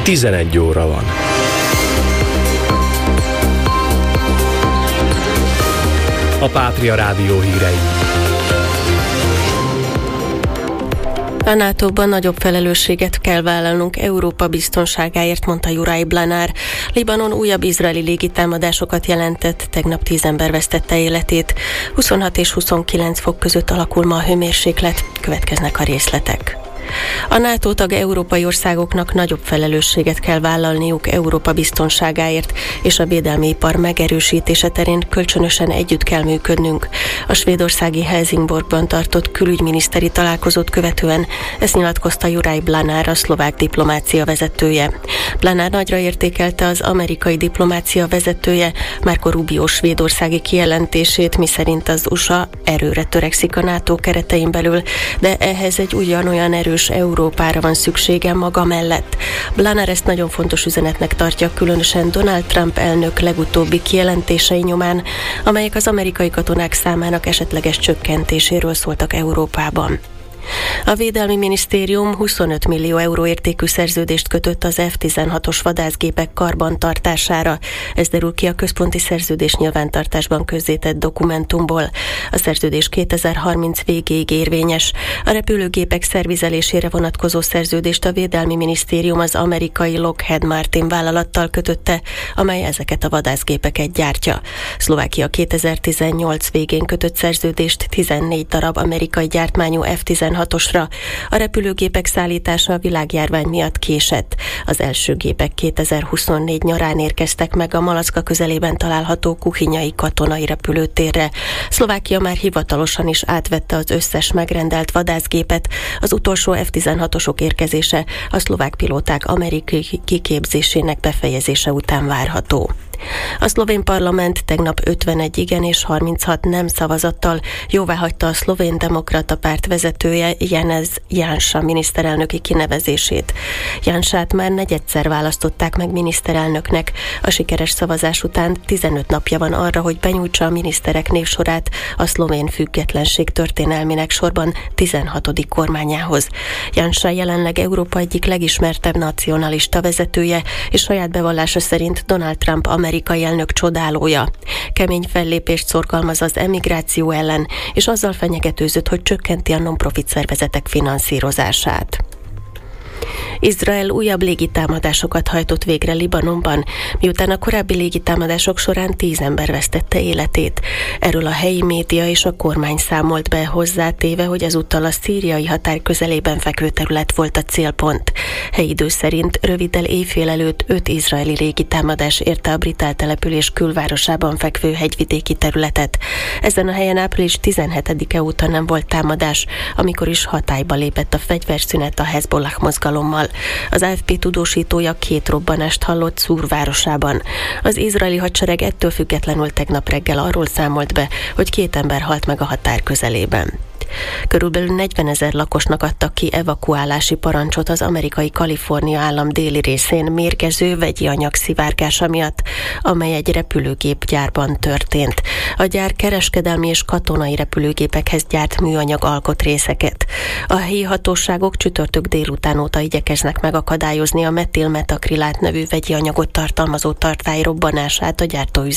11 óra van. A Pátria Rádió hírei. A NATO-ban nagyobb felelősséget kell vállalnunk Európa biztonságáért, mondta Juraj Blanár. Libanon újabb izraeli légitámadásokat jelentett, tegnap 10 ember vesztette életét. 26 és 29 fok között alakul ma a hőmérséklet, következnek a részletek. A NATO tag európai országoknak nagyobb felelősséget kell vállalniuk Európa biztonságáért, és a védelmi ipar megerősítése terén kölcsönösen együtt kell működnünk. A svédországi Helsingborgban tartott külügyminiszteri találkozót követően ezt nyilatkozta Juraj Blanár, a szlovák diplomácia vezetője. Blanár nagyra értékelte az amerikai diplomácia vezetője, Marco Rubio svédországi kijelentését, miszerint az USA erőre törekszik a NATO keretein belül, de ehhez egy ugyanolyan erős Európára van szüksége maga mellett. Blanár ezt nagyon fontos üzenetnek tartja, különösen Donald Trump elnök legutóbbi kijelentései nyomán, amelyek az amerikai katonák számának esetleges csökkentéséről szóltak Európában. A Védelmi Minisztérium 25 millió euró értékű szerződést kötött az F-16-os vadászgépek karbantartására. Ez derül ki a központi szerződés nyilvántartásban közzétett dokumentumból. A szerződés 2030 végéig érvényes. A repülőgépek szervizelésére vonatkozó szerződést a Védelmi Minisztérium az amerikai Lockheed Martin vállalattal kötötte, amely ezeket a vadászgépeket gyártja. Szlovákia 2018 végén kötött szerződést 14 darab amerikai gyártmányú F-16-osra. A repülőgépek szállítása a világjárvány miatt késett. Az első gépek 2024 nyarán érkeztek meg a Malaszka közelében található kuhinyai katonai repülőtérre. Szlovákia már hivatalosan is átvette az összes megrendelt vadászgépet. Az utolsó F-16-osok érkezése a szlovák pilóták amerikai kiképzésének befejezése után várható. A szlovén parlament tegnap 51 igen és 36 nem szavazattal jóváhagyta a szlovén demokrata párt vezetője Janez Janša miniszterelnöki kinevezését. Janšát már negyedszer választották meg miniszterelnöknek. A sikeres szavazás után 15 napja van arra, hogy benyújtsa a miniszterek névsorát a szlovén függetlenség történelmének sorban 16. kormányához. Janša jelenleg Európa egyik legismertebb nacionalista vezetője, és saját bevallása szerint Donald Trump amerikai elnök csodálója. Kemény fellépést szorgalmaz az emigráció ellen, és azzal fenyegetőzött, hogy csökkenti a non-profit szervezetek finanszírozását. Izrael újabb légitámadásokat hajtott végre Libanonban, miután a korábbi légitámadások során 10 ember vesztette életét. Erről a helyi média és a kormány számolt be, hozzátéve, hogy ezúttal a szíriai határ közelében fekvő terület volt a célpont. Helyi idő szerint röviddel éjfél előtt 5 izraeli légitámadás érte a brit település külvárosában fekvő hegyvidéki területet. Ezen a helyen április 17-e óta nem volt támadás, amikor is hatályba lépett a fegyverszünet a Hezbollah mozgalommal. Az AFP tudósítója 2 robbanást hallott Szúr városában. Az izraeli hadsereg ettől függetlenül tegnap reggel arról számolt be, hogy 2 ember halt meg a határ közelében. Körülbelül 40 000 lakosnak adtak ki evakuálási parancsot az amerikai Kalifornia állam déli részén mérgező vegyi anyag szivárgása miatt, amely egy repülőgépgyárban történt. A gyár kereskedelmi és katonai repülőgépekhez gyárt műanyag alkotrészeket. A helyi hatóságok csütörtök délután óta igyekeznek megakadályozni a metilmetakrilát nevű vegyi anyagot tartalmazó tartály robbanását a gyártóüzemben.